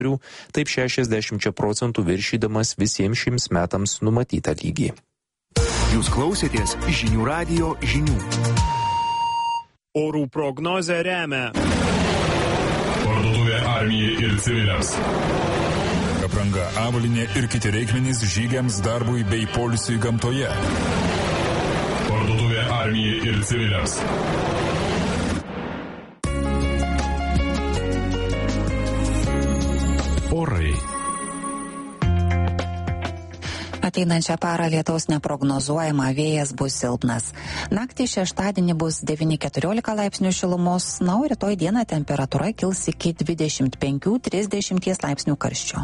taip 60% viršydamas visiems šiems metams numatytą lygį. Jūs klausėtės Žinių radijo žinių. Orų prognozę remia Parduotuvė armijai ir civiliams. Apranga, avalynė ir kiti reikmenys žygiams, darbui bei poilsiui gamtoje. Parduotuvė armijai ir civiliams. Orai. Ateinančią parą lietaus neprognozuojama, vėjas bus silpnas. Naktį šeštadienį bus 9-14 laipsnių šilumos, na, o rytoj dieną temperatūra kils iki 25-30 laipsnių karščio.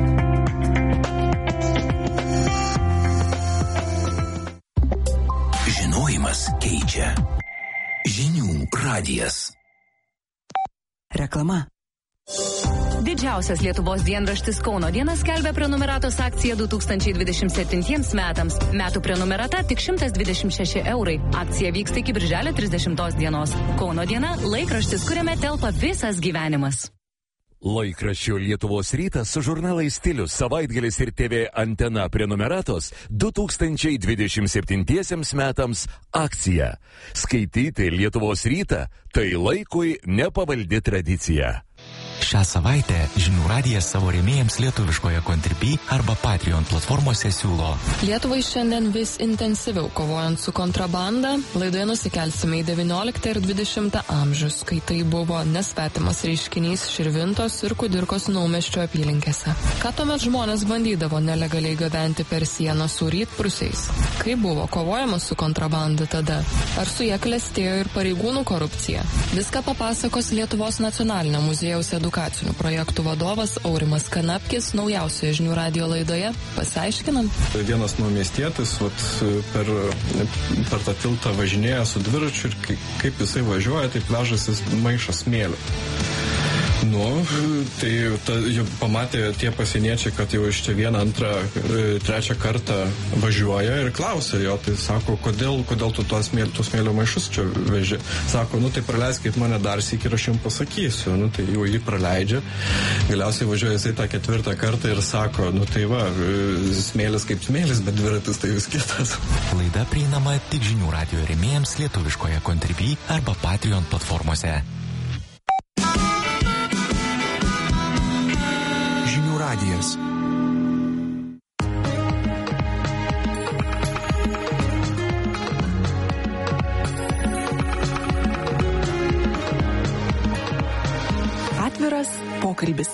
Žinojimas keičia. Žinių radijas. Reklama. Didžiausias Lietuvos dienraštis Kauno diena skelbia prenumeratos akciją 2027 metams. Metų prenumerata tik 126 eurai. Akcija vyksta iki birželio 30 dienos. Kauno diena – laikraštis, kuriame telpa visas gyvenimas. Laikraščio Lietuvos rytas su žurnalais Stilius, Savaitgalis ir TV Antena prenumeratos 2027 metams akcija. Skaityti Lietuvos rytą – tai laikui nepavaldi tradicija. Šią savaitę Žinių radijas savo rėmėjams lietuviškoje Contribui arba Patreon platformose siūlo. Lietuvai šiandien vis intensyviau kovojant su kontrabanda, laidoje nusikelsime į 19 ir 20 amžius, kai tai buvo nesvetimas reiškinys Širvintos ir Kudirkos Naumiesčio apylinkėse. Ką tuomet žmonės bandydavo nelegaliai gabenti per sieną su rytprūsiais? Kaip buvo kovojama su kontrabanda tada? Ar su ja klestėjo ir pareigūnų korupcija? Viską papasakos Lietuvos nacionalinio muziejaus edukacinių projektų vadovas Aurimas Kanapkis naujausioje Žinių radijo laidoje. Pasiaiškinam. Vienas naumiestietis per tą tiltą važinėja su dviračiu ir kaip jisai važiuoja, taip vežasi maišą smėlio. Tai jau pamatė tie pasieniečiai, kad jau iš čia vieną, antrą, trečią kartą važiuoja ir klausia jo, tai sako, kodėl tu tuos smėlio maišus čia veži? Sako, tai praleiskit mane dar sykį ir aš jums pasakysiu. Tai jau jį praleidžia. Galiausiai važiuoja jisai tą ketvirtą kartą ir sako, tai va, smėlis kaip smėlis, bet dviratis tai vis kitas. Laida prieinama tik Žinių radijo rėmėjams lietuviškoje Contribui arba Patreon platformose. Radijas. Atviras pokalbis.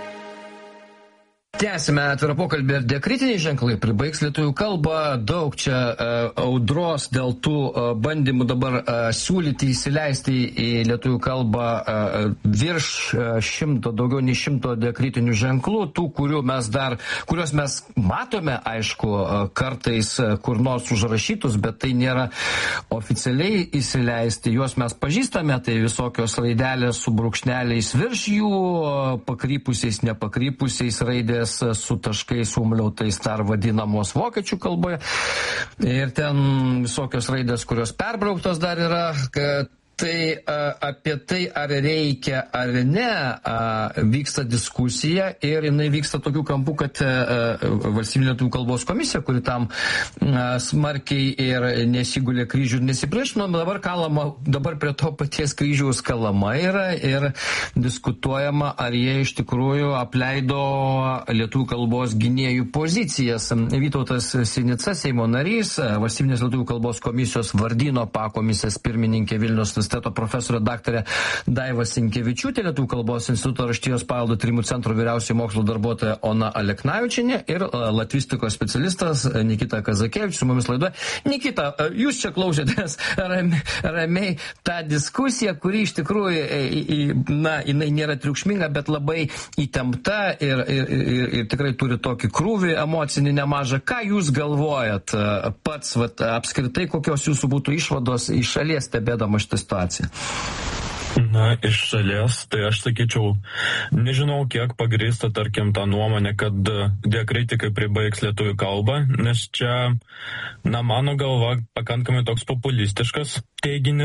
Tęsime atvirą pokalbį ir diakritiniai ženklai pribaigs lietuvių kalbą. Daug čia audros dėl tų bandymų dabar siūlyti įsileisti į lietuvių kalbą virš 100, daugiau nei 100 diakritinių ženklų, tų, kuriuos mes matome, aišku, kartais kur nors užrašytus, bet tai nėra oficialiai įsileisti. Juos mes pažįstame, tai visokios raidelės su brūkšneliais virš jų, pakrypusiais, nepakrypusiais raidės su taškais umliautais dar vadinamos vokiečių kalboje. Ir ten visokios raidės, kurios perbrauktos dar yra. Tai apie tai, ar reikia ar ne, vyksta diskusija ir jinai vyksta tokių kampų, kad Valstybinė lietuvių kalbos komisija, kuri tam smarkiai ir nesigulė kryžių ir nesipriešino, dabar prie to paties kryžiaus kalama yra ir diskutuojama, ar jie iš tikrųjų apleido lietuvių kalbos gynėjų pozicijas. Vytautas Sinica, Seimo narys, Valstybinės lietuvių kalbos komisijos vardyno pakomisijos pirmininkė Vilniaus profesorė daktarė Daiva Sinkevičiūtė, Lietuvių kalbos instituto raštijos paveldo tyrimų centro vyriausioji mokslo darbuotoja Ona Aleknavičienė ir latvistikos specialistas Nikita Kazakevičius su mumis laidoje. Nikita, jūs čia klausėtės ramiai tą diskusiją, kuri iš tikrųjų, jinai nėra triukšminga, bet labai įtempta ir tikrai turi tokį krūvį emocinį nemažą. Ką jūs galvojat pats, apskritai, kokios jūsų būtų išvados iš šalies stebėdama šitą situaciją? Iš šalies, tai aš sakyčiau, nežinau, kiek pagrįsta, tarkim, tą nuomonę, kad diakritikai pribaigs lietuvių kalbą, nes čia, mano galva, pakankamai toks populistiškas teiginis.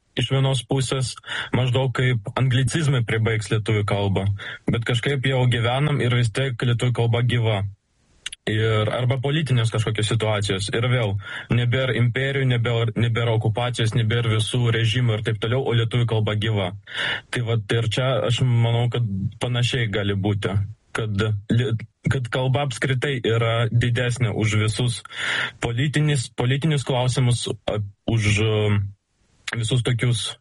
iš vienos pusės, maždaug kaip anglicizmai pribaigs lietuvių kalbą, bet kažkaip jau gyvenam ir vis tiek lietuvių kalba gyva. Ir arba politinės kažkokios situacijos. Ir vėl, nebėra imperijų, nebėra okupacijos, nebėra visų režimų ir taip toliau, o lietuvių kalba gyva. Tai vat ir čia aš manau, kad panašiai gali būti. Kad kalba apskritai yra didesnė už visus politinius klausimus, už visus tokius,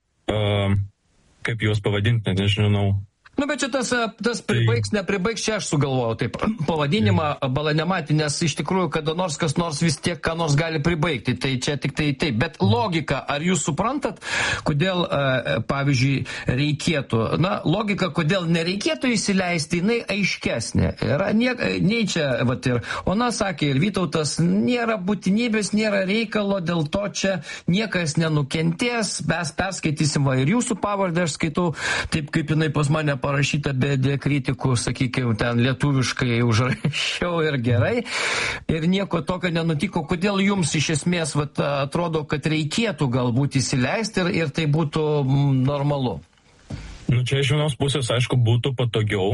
kaip juos pavadinti, nežinau. Nu, bet čia tas pribaigs, nepribaigs, čia aš sugalvojau taip pavadinimą balanematį, nes iš tikrųjų kada nors kas nors vis tiek ką nors gali pribaigti, tai čia tik tai taip. Bet logika, ar jūs suprantat, kodėl, pavyzdžiui, reikėtų, logika, kodėl nereikėtų įsileisti, jinai aiškesnė. Yra nei čia, vat ir Ona sakė, ir Vytautas, nėra būtinybės, nėra reikalo, dėl to čia niekas nenukentės, mes perskaitysim, ir jūsų pavardę aš skaitau, taip kaip jinai pas mane parašyta be diakritikų, sakykime, ten lietuviškai užrašiau ir gerai. Ir nieko tokio nenutiko. Kodėl jums iš esmės atrodo, kad reikėtų galbūt įsileisti ir tai būtų normalu? Nu, čia iš vienos pusės, aišku, būtų patogiau.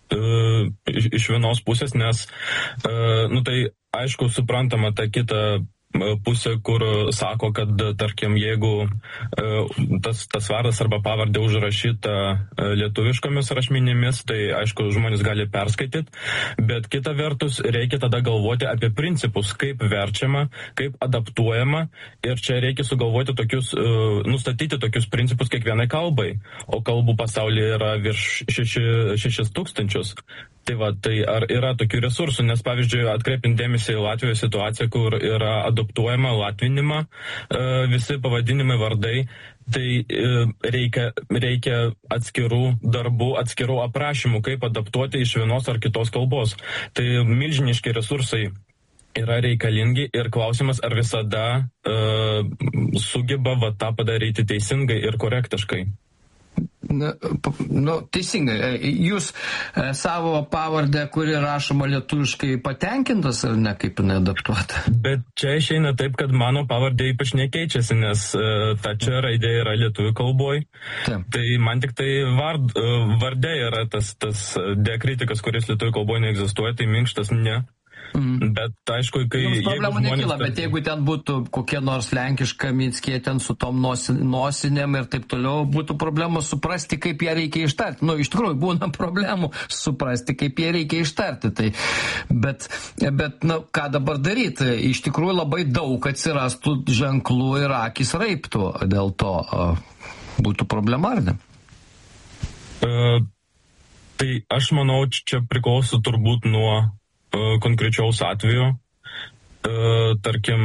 Iš vienos pusės, nes, tai aišku, suprantama ta kita pusė, kur sako, kad, tarkim, jeigu tas vardas arba pavardė užrašyta lietuviškomis rašmenimis, tai, aišku, žmonės gali perskaityti, bet kita vertus reikia tada galvoti apie principus, kaip verčiama, kaip adaptuojama, ir čia reikia sugalvoti nustatyti tokius principus kiekvienai kalbai, o kalbų pasaulyje yra virš 6,000. Tai ar yra tokių resursų, nes, pavyzdžiui, atkreipint dėmesį į Latvijos situaciją, kur yra adaptuojama latvinimą, visi pavadinimai, vardai, tai reikia atskirų darbų, atskirų aprašymų, kaip adaptuoti iš vienos ar kitos kalbos. Tai milžiniški resursai yra reikalingi ir klausimas, ar visada sugeba tą padaryti teisingai ir korektiškai. Teisingai. Jūs savo pavardę, kuri rašoma lietuviškai, patenkintas ar ne, kaip jinai adaptuota? Bet čia išeina taip, kad mano pavardė ypač nekeičiasi, nes ta čia raidė yra lietuvių kalboj. Taip. Tai man tik tai vardė yra tas diakritikas, kuris lietuvių kalboje neegzistuoja, tai minkštas ne. Bet aišku, kai... Jums problemų nekyla, bet jeigu ten būtų kokia nors lenkiška Mickė ten su tom nosinėm ir taip toliau, būtų problemų suprasti, kaip ją reikia ištarti. Iš tikrųjų, būna problemų suprasti, kaip ją reikia ištarti. Tai, bet ką dabar daryti? Iš tikrųjų, labai daug atsirastų ženklų ir akis raiptų. Dėl to būtų problema, ar ne? Tai aš manau, čia priklauso turbūt nuo konkrečiaus atveju. Tarkim,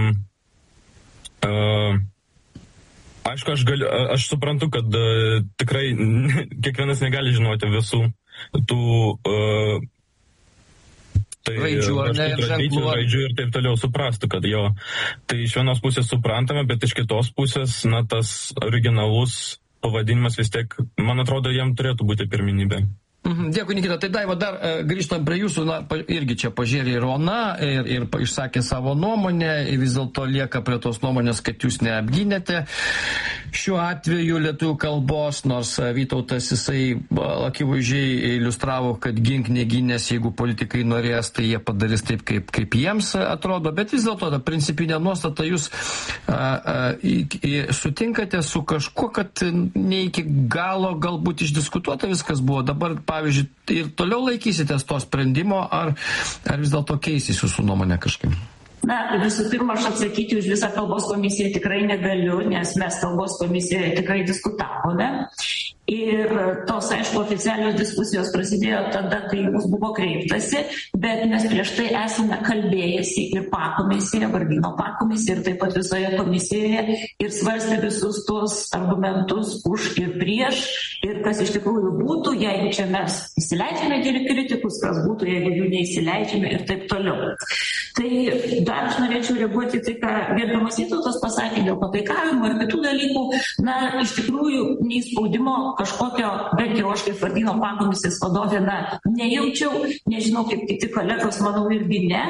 aišku, aš suprantu, kad tikrai kiekvienas negali žinoti visų tų raidžių ir taip toliau, suprastų, kad jo. Tai iš vienos pusės suprantame, bet iš kitos pusės, tas originalus pavadinimas vis tiek, man atrodo, jam turėtų būti pirmenybė. Dėkui, Nikita. Tai Daiva, dar grįžtam prie jūsų, irgi čia pažiūrė ir Ona ir išsakė savo nuomonę, vis dėlto lieka prie tos nuomonės, kad jūs neapgynėte šiuo atveju lietuvių kalbos, nors Vytautas jisai akivaizdžiai iliustravo, kad gink negynės, jeigu politikai norės, tai jie padarys taip, kaip jiems atrodo, bet vis dėlto ta principinė nuostata, jūs sutinkate su kažkuo, kad ne iki galo galbūt išdiskutuota viskas buvo, dabar pavyzdžiui, ir toliau laikysitės to sprendimo, ar vis dėlto keisys jūsų nuomonė kažkaip? Visų pirma, aš atsakyti už visą kalbos komisiją tikrai negaliu, nes mes kalbos komisijoje tikrai diskutavome. Ir tos, aišku, oficialios diskusijos prasidėjo tada, kai mums buvo kreiptasi, bet mes prieš tai esame kalbėjęsi ir pakomisijoje, vardyno pakomisijoje, ir taip pat visoje komisijoje, ir svarstė visus tos argumentus už ir prieš, ir kas iš tikrųjų būtų, jeigu čia mes įsileidžiame kritikus, kas būtų, jeigu jų neįsileidžiame ir taip toliau. Tai dar aš norėčiau reaguoti tai, ką gerbiamas Vytautas pasakė dėl pataikavimo ir kitų dalykų. Iš tikrųjų, nei spaudimo kažkokio, bent jau aš kaip vardyno pakomisijos vadovė, nejaučiau, nežinau kaip kiti kolegos, manau irgi ne.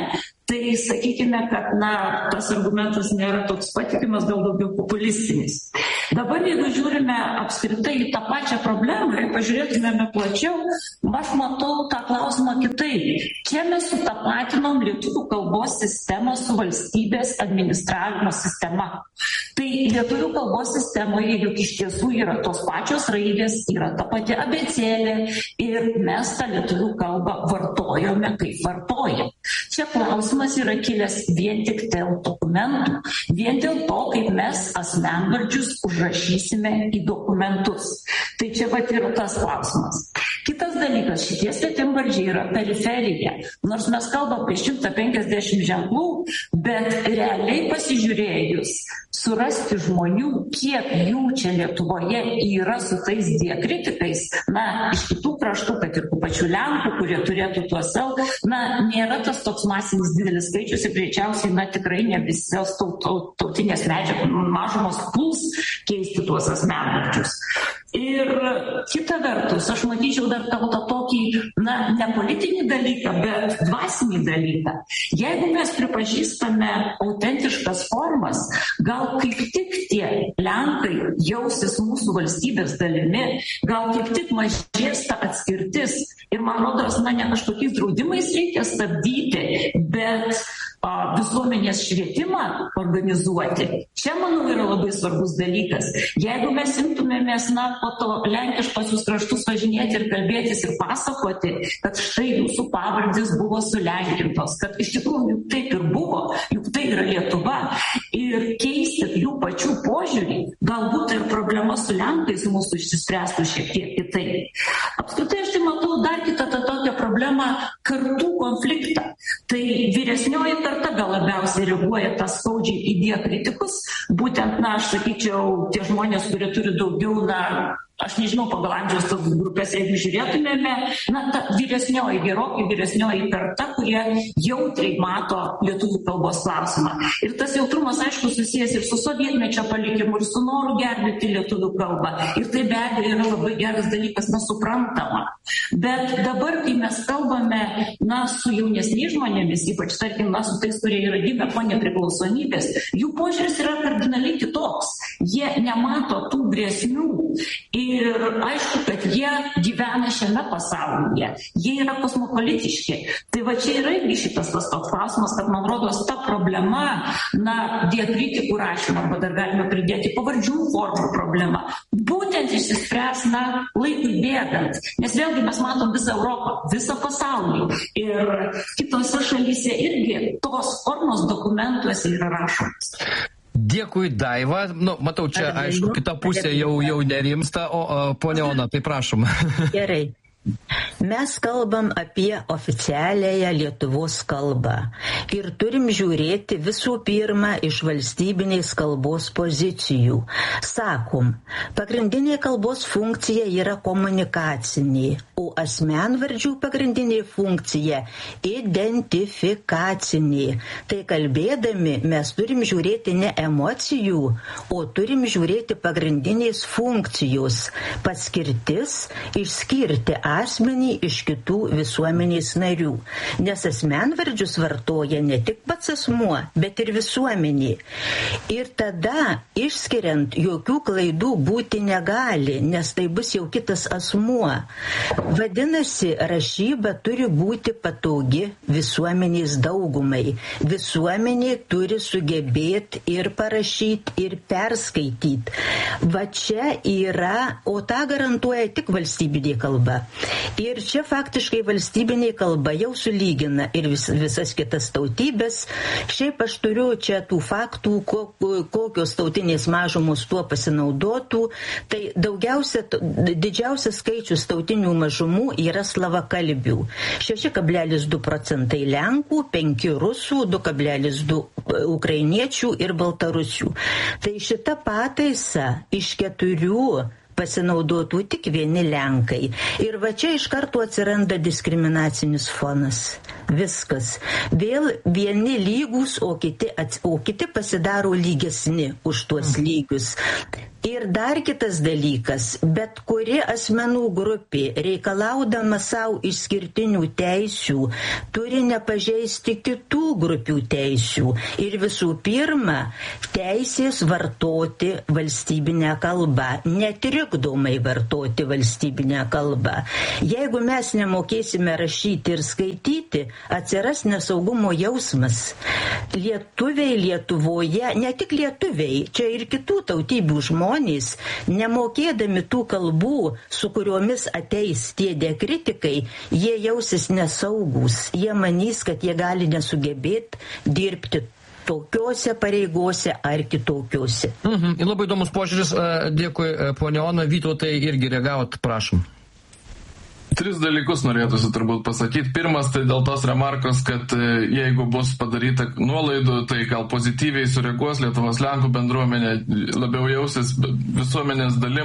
tai sakykime, kad, tas argumentas nėra toks patikimas, gal daugiau populistinis. Dabar, jeigu žiūrime apskritai į tą pačią problemą ir pažiūrėtumėme plačiau, aš matau tą klausimą kitaip. Čia mes sutapatinom lietuvių kalbos sistemą su valstybės administravimo sistema. Tai lietuvių kalbos sistemoje juk iš tiesų yra tos pačios raidės, yra ta pati abėcėlė ir mes tą lietuvių kalbą vartojame kaip vartojame. Čia klausimas yra kilęs vien tik dėl dokumentų, vien dėl to, kaip mes asmenvardžius užrašysime į dokumentus. Tai čia pat yra tas klausimas. Kitas dalykas, šitie svetimvardžiai yra periferija. Nors mes kalbam apie 150 ženklų, bet realiai pasižiūrėjus, surasti žmonių, kiek jų čia Lietuvoje yra su tais diakritikais, iš kitų kraštų, kad ir tų pačių Lenkų, kurie turėtų tuos sel, nėra tas toks masinis didelis skaičius ir greičiausiai, tikrai ne visos tautinės mažumos puls keisti tuos asmenvardžius. Ir kita vertus, aš matyčiau dar tą tokį, ne politinį dalyką, bet dvasinį dalyką. Jeigu mes pripažįstame autentiškas formas, gal kaip tik tie Lenkai jausis mūsų valstybės dalimi, gal kaip tik mažės ta atskirtis. Ir man rodos, ne kažkokiais draudimais reikia stabdyti, bet visuomenės švietimą organizuoti. Čia, manau, yra labai svarbus dalykas. Jeigu mes imtumėmės, po to lenkiškosius kraštus važinėti ir kalbėtis ir pasakoti, kad štai jūsų pavardės buvo sulenkintos, kad iš tikrųjų taip ir buvo, juk tai yra Lietuva, ir keisti jų pačių požiūrį, galbūt ir problema su Lenkais mūsų išsispręstų šiek tiek kitaip. Apskritai, aš tai matau dar kitą tokią problemą — kartų konfliktą. Tai vyresnioji karta gal labiausiai reaguoja tą skaudžiai į diakritikus, būtent, aš sakyčiau, tie žmonės, kurie turi daugiau, aš nežinau, pagal amžiaus tas grupės, jeigu žiūrėtumėme, ta vyresnioji, gerokai vyresnioji karta, kurie jautriai mato lietuvių kalbos klausimą. Ir tas jautrumas, aišku, susijęs ir su sovietmečio palikimu, ir su noru gelbėti lietuvių kalbą. Ir tai be abejo yra labai geras dalykas, nesuprantama. Bet dabar, kai mes kalbame, su jaunesniais žmonėmis, ypač, tarkim, su tais, kurie yra gimę po nepriklausomybės, jų požiūris yra kardinaliai kitoks. Jie nemato tų grėsmių. Ir aišku, kad jie gyvena šiame pasaulyje, jie yra kosmopolitiški. Tai va čia yra irgi šitas tas toks klausimas, kad man rodos ta problema, diakritikų rašymo, arba dar galime pridėti pavardžių formų problema, būtent išsispręs laikui bėgant. Nes vėlgi mes matom visą Europą, visą pasaulį. Ir kitose šalyse irgi tos formos dokumentuose yra rašomas. Dėkui, Daiva. Matau, čia, aišku, kita pusė jau nerimsta, o ponia Ona, tai prašom. Gerai. Mes kalbam apie oficialiąją Lietuvos kalbą ir turim žiūrėti visų pirma iš valstybinės kalbos pozicijų. Sakom, pagrindinė kalbos funkcija yra komunikacinė, o asmenvardžių pagrindinė funkcija identifikacinė. Tai kalbėdami mes turim žiūrėti ne emocijų, o turim žiūrėti pagrindinės funkcijos, paskirtis išskirti asmenį iš kitų visuomenės narių. Nes asmenvardžius vartoja ne tik pats asmuo, bet ir visuomenė. Ir tada, išskiriant, jokių klaidų būti negali, nes tai bus jau kitas asmuo. Vadinasi, rašyba turi būti patogi visuomenės daugumai. Visuomenė turi sugebėti ir parašyti, ir perskaityti. Va čia yra, o tą garantuoja tik valstybinė kalba. Ir čia faktiškai valstybinė kalba jau sulygina ir visas kitas tautybės. Šiaip aš turiu čia tų faktų, kokios tautinės mažumos tuo pasinaudotų. Tai didžiausias skaičius tautinių mažumų yra slavakalbių. 6,2% Lenkų, 5 rusų, 2,2 ukrainiečių ir baltarusių. Tai šita pataisa iš 4 pasinaudotų tik vieni Lenkai. Ir va čia iš karto atsiranda diskriminacinis fonas. Viskas. Vėl vieni lygus, o kiti pasidaro lygesni už tuos lygius. Ir dar kitas dalykas, bet kuri asmenų grupė, reikalaudama savo išskirtinių teisių, turi nepažeisti kitų grupių teisių. Ir visų pirma, teisės vartoti valstybinę kalbą, netrikdomai vartoti valstybinę kalbą. Jeigu mes nemokėsime rašyti ir skaityti, atsiras nesaugumo jausmas. Lietuviai Lietuvoje, ne tik lietuviai, čia ir kitų tautybių žmonės, nemokėdami tų kalbų, su kuriomis ateis tie diakritikai, jie jausis nesaugus. Jie manys, kad jie gali nesugebėti dirbti tokiuose pareigose ar kitokiuose. Labai įdomus požiūris. Dėkui, ponia Ona. Vytautai, irgi reagavot, prašom. 3 dalykus norėtųsi turbūt pasakyti. Pirmas, tai dėl tos remarkos, kad jeigu bus padaryta nuolaidų, tai gal pozityviai sureaguos Lietuvos Lenkų bendruomenė, labiau jausis visuomenės dalim.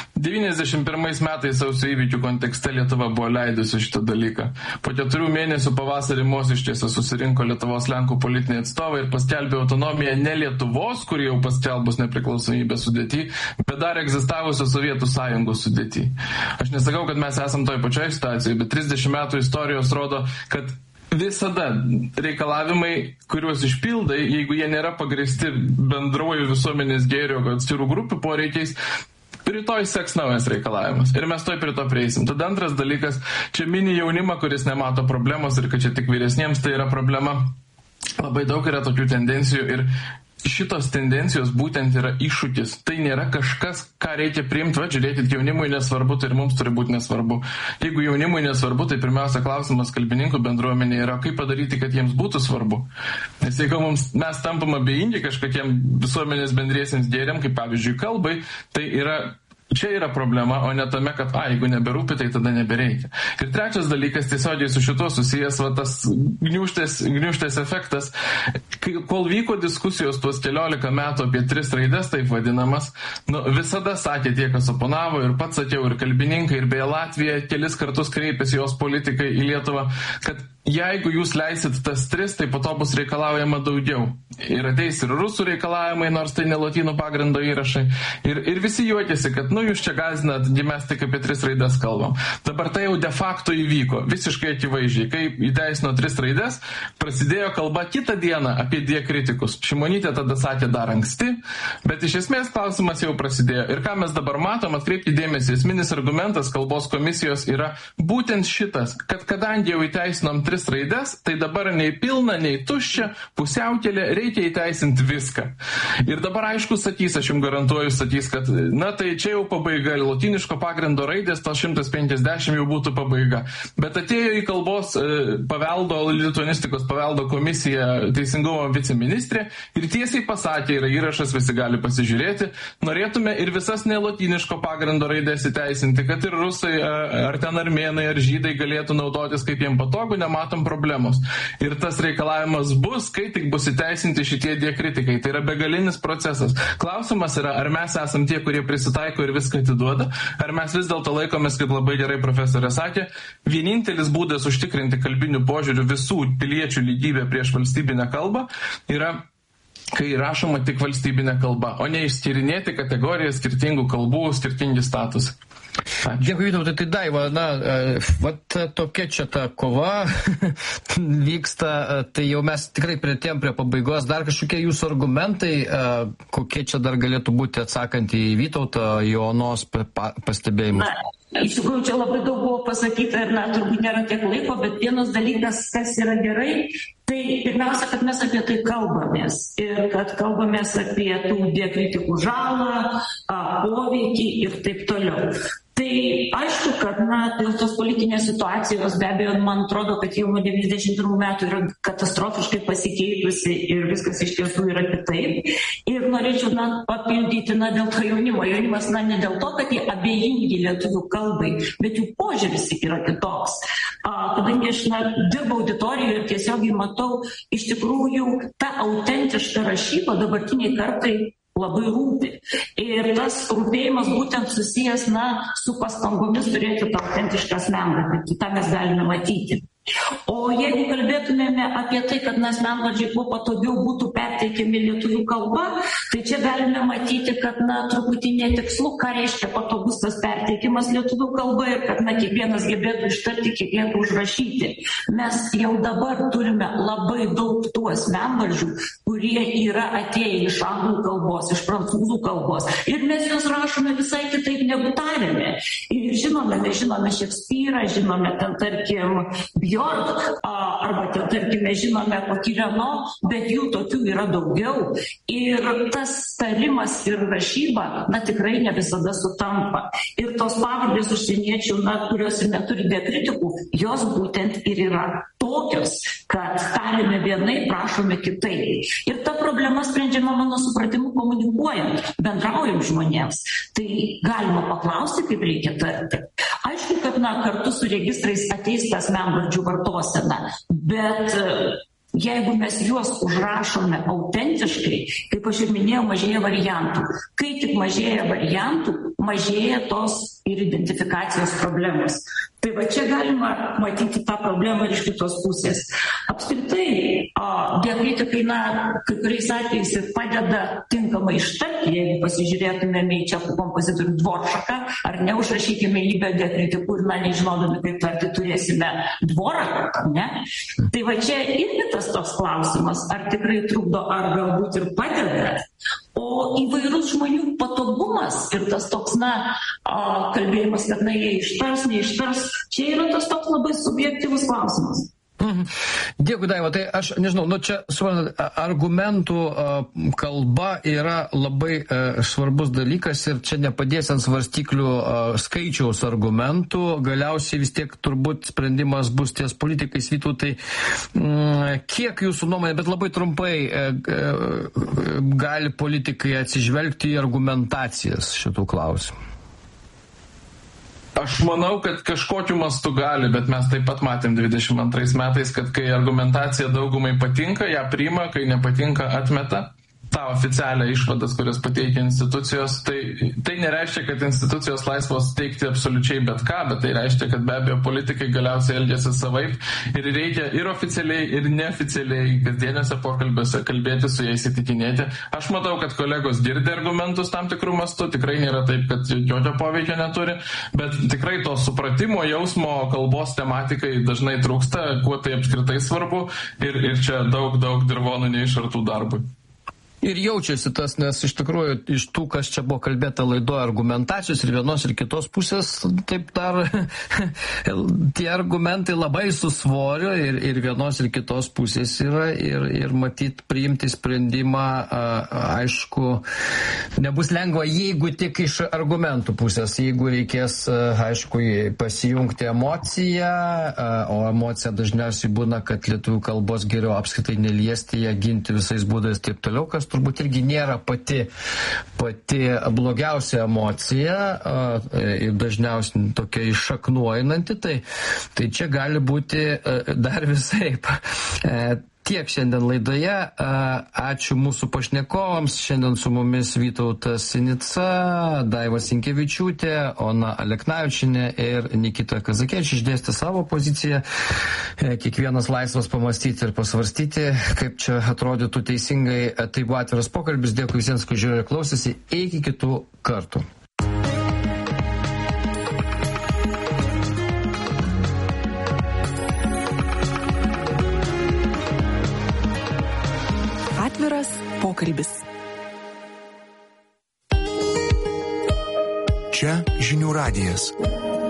91 metais sausio įvykių kontekste Lietuva buvo leidusi šitą dalyką. Po 4 mėnesių pavasarį Mosiškėse susirinko Lietuvos Lenkų politiniai atstovai ir paskelbė autonomiją ne Lietuvos, kuri jau paskelbus nepriklausomybę sudėtį, bet dar egzistavusios Sovietų sąjungos sudėtį. Aš nesakau, kad mes esam toj pačioj situacijai, bet 30 metų istorijos rodo, kad visada reikalavimai, kuriuos išpildai, jeigu jie nėra pagrįsti bendruoju visuomenės gėrio atskirų grupių poreikiais, rytoj seks naujas reikalavimas. Ir mes toj prie to prieisim. Tada antras dalykas, čia mini jaunimą, kuris nemato problemos ir kad čia tik vyresniems tai yra problema. Labai daug yra tokių tendencijų ir šitos tendencijos būtent yra iššūkis. Tai nėra kažkas, ką reikia priimti. Va, žiūrėkit, jaunimui nesvarbu, tai ir mums turi būti nesvarbu. Jeigu jaunimui nesvarbu, tai pirmiausia klausimas kalbininkų bendruomenė yra, kaip padaryti, kad jiems būtų svarbu. Nes jeigu mes tampam abejingi kažkokiem visuomenės bendriesiems gėriam, kaip pavyzdžiui kalbai, tai čia yra problema, o ne tame, kad jeigu neberūpi, tai tada nebereikia. Ir trečias dalykas, tiesiogiai su šituo susijęs, tas gniūžtės efektas. Kol vyko diskusijos tuos 14 metų apie 3 raides, taip vadinamas, visada sakė tie, kas oponavo, ir pats sakiau, ir kalbininkai, ir beje Latvija kelis kartus kreipėsi jos politikai į Lietuvą, kad jeigu jūs leisit tas 3, tai po to bus reikalaujama daugiau. Ir ateis ir rusų reikalavimai, nors tai ne lotynų pagrindo įrašai. Ir visi juokėsi, kad jūs čia gazinat, mes tik apie 3 raides kalbam. Dabar tai jau de facto įvyko, visiškai akivaizdžiai. Kai įteisino 3 raides, prasidėjo kalba kitą dieną apie diakritikus. Šimonytė tada sakė dar anksti, bet iš esmės klausimas jau prasidėjo. Ir ką mes dabar matom, atkreipti dėmesį, esminis argumentas kalbos komisijos yra būtent šitas, kad kadangi jau įteisinom 3 raides, tai dabar nei pilna, nei tuščia, pusiaukelė, reikia įteisinti viską. Ir dabar aišku sakys, aš jums garantuoju, sakys, kad tai čia jau pabaiga, lotyniško pagrindo raidės, to 150 jau būtų pabaiga. Bet atėjo į kalbos paveldo, lituanistikos paveldo komisiją teisingumo viceministrė ir tiesiai pasakė, yra įrašas, visi gali pasižiūrėti, norėtume ir visas nelotyniško pagrindo raidės įteisinti, kad ir rusai, ar ten armėnai, ar žydai galėtų naudotis kaip jiems patogu, nematom problemos. Ir tas reikalavimas bus, kai tik bus įteisinti šitie diakritikai. Tai yra begalinis procesas. Klausimas yra, ar mes esam tie, kurie prisitaiko ir viską atiduoda, ar mes vis dėlto laikomės, kaip labai gerai profesorė sakė, vienintelis būdas užtikrinti kalbinių požiūrių visų piliečių lygybę prieš valstybinę kalbą yra, kai rašoma tik valstybinė kalba, o ne išskirinėti kategorijas skirtingų kalbų, skirtingi statusai. Dėkui, Vytautai, tai Daiva, tokia čia ta kova vyksta, tai jau mes tikrai priartėjom prie pabaigos. Dar kažkokie jūsų argumentai, kokie čia dar galėtų būti atsakant į Vytautą, į Onos pastebėjimus? Iš tikrųjų, čia labai daug buvo pasakyta ir turbūt nėra tiek laiko, bet vienas dalykas, kas yra gerai, tai pirmiausia, kad mes apie tai kalbamės ir kad kalbamės apie tų diakritikų žalą, poveikį ir taip toliau. Tai aišku, kad dėl tos politinės situacijos be abejo, man atrodo, kad jau nuo 91 metų yra katastrofiškai pasikeitusi ir viskas iš tiesų yra kitaip. Ir norėčiau papildyti dėl to jaunimo. Jaunimas ne dėl to, kad jie abejingi lietuvių kalbai, bet jų požiūris yra kitoks. Kadangi aš dirbau auditorijoje ir tiesiogiai matau, iš tikrųjų ta autentiška rašyba dabartiniai kartai labai rūpi. Ir tas rūpėjimas būtent susijęs su pastangomis turėti tą autentišką asmenybę. Tai tą mes galime matyti. O jeigu kalbėtumėme apie tai, kad asmenvardžiai kuo patogiau būtų perteikiami lietuvių kalba, tai čia galime matyti, kad truputį netikslu, ką reiškia patogus tas perteikimas lietuvių kalba ir kad kiekvienas gebėtų ištarti, kiekvieną užrašyti. Mes jau dabar turime labai daug tų asmenvardžių, kurie yra atėję iš anglų kalbos, iš prancūzų kalbos. Ir mes juos rašome visai kitaip negu tarėme. Ir žinome, mes žinome Šekspyrą, žinome ten, tarkim, Bjork, arba ten, tarkime, žinome kokį Reno, bet jų tokių yra daugiau. Ir tas tarimas ir rašyba, tikrai ne visada sutampa. Ir tos pavardės užsieniečių, kurios ir neturi diakritikų, jos būtent ir yra tokios, kad tarėme vienai, prašome kitai. Ir ta problema sprendžiama, mano supratimu, komunikuojant, bendraujant žmonėms. Tai galima paklausti, kaip reikia tarti. Aišku, kad kartu su registrais ateis tas asmenvardžių vartosena, bet jeigu mes juos užrašome autentiškai, kaip aš ir minėjau, mažėja variantų. Kai tik mažėja variantų, mažėja tos ir identifikacijos problemos. Tai va čia galima matyti tą problemą iš kitos pusės. Apskritai, diakritikai, kai kuriais atvejais ir padeda tinkamai ištarti, jeigu pasižiūrėtumėme į čekų kompozitorių Dvoršaką, ar neužrašykime jį be diakritikų ir nežinodami, kaip tarti, turėsime Dvoraką, ne? Tai va čia irgi tas toks klausimas, ar tikrai trukdo, ar galbūt ir padeda. O įvairus žmonių patogumas ir tas toks, kalbėjimas, kad jie ištars, neištars, čia yra tas toks labai subjektyvus klausimas. Dėkui, Daiva. Tai aš nežinau, čia argumentų kalba yra labai svarbus dalykas ir čia nepadės ant svarstyklių skaičiaus argumentų. Galiausiai vis tiek turbūt sprendimas bus ties politikais. Vytautai, kiek jūsų nuomonė, bet labai trumpai, gali politikai atsižvelgti į argumentacijas šitų klausimų? Aš manau, kad kažkokiu mastu gali, bet mes taip pat matėm 22 metais, kad kai argumentacija daugumai patinka, ją priima, kai nepatinka, atmeta tą oficialią išvadas, kurias pateikia institucijos. Tai nereiškia, kad institucijos laisvos teikti absoliučiai bet ką, bet tai reiškia, kad be abejo politikai galiausiai elgiasi savaip ir reikia ir oficialiai, ir neoficialiai kasdieniuose pokalbiuose kalbėti su jais, įtikinėti. Aš matau, kad kolegos girdi argumentus tam tikrų mastų, tikrai nėra taip, kad jokio poveikio neturi, bet tikrai to supratimo, jausmo, kalbos tematikai dažnai trūksta, kuo tai apskritai svarbu ir čia daug dirvonų neišartų darbui. Ir jaučiasi tas, nes iš tikrųjų iš tų, kas čia buvo kalbėta laidoje, argumentacijos ir vienos ir kitos pusės, taip dar tie argumentai labai susvorio ir vienos ir kitos pusės yra ir matyt priimti sprendimą, aišku, nebus lengva, jeigu tik iš argumentų pusės, jeigu reikės, aišku, pasijungti emociją, o emocija dažniausiai būna, kad lietuvių kalbos geriau apskritai neliesti, ją ginti visais būdais taip toliau, kas turbūt irgi nėra pati blogiausia emocija ir dažniausiai tokia iššaknuojanti, tai čia gali būti dar visaip. Tiek šiandien laidoje. Ačiū mūsų pašnekovams. Šiandien su mumis Vytautas Sinica, Daiva Sinkevičiūtė, Ona Aleknavičienė ir Nikita Kazakevičius išdėstė savo poziciją. Kiekvienas laisvas pamastyti ir pasvarstyti, kaip čia atrodytų teisingai. Tai buvo atviras pokalbis. Dėkui visiems, kad žiūrėjo ir klausėsi. Iki kitų kartų. Pokalbis. Čia Žinių radijas.